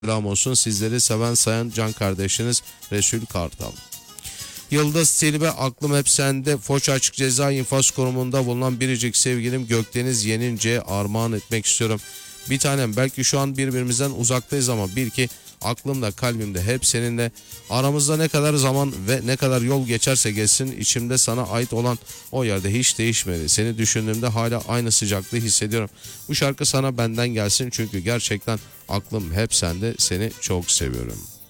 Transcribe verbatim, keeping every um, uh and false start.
Selam olsun sizleri seven sayan can kardeşiniz Resul Kartal. Yıldız Tilbe aklım hep sende. Foç Açık Ceza infaz kurumunda bulunan biricik sevgilim Gökdeniz Yenince'ye armağan etmek istiyorum. Bir tanem, belki şu an birbirimizden uzaktayız ama bil ki aklımda kalbimde hep seninle. Aramızda ne kadar zaman ve ne kadar yol geçerse geçsin, içimde sana ait olan o yerde hiç değişmedi. Seni düşündüğümde hala aynı sıcaklığı hissediyorum. Bu şarkı sana benden gelsin çünkü gerçekten aklım hep sende, seni çok seviyorum.